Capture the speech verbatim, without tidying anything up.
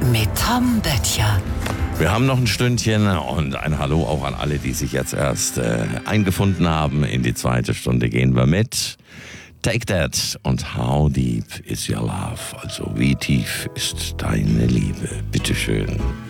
mit Tom Böttcher. Wir haben noch ein Stündchen und ein Hallo auch an alle, die sich jetzt erst äh, eingefunden haben. In die zweite Stunde gehen wir mit Take That und How Deep Is Your Love? Also wie tief ist deine Liebe? Bitteschön.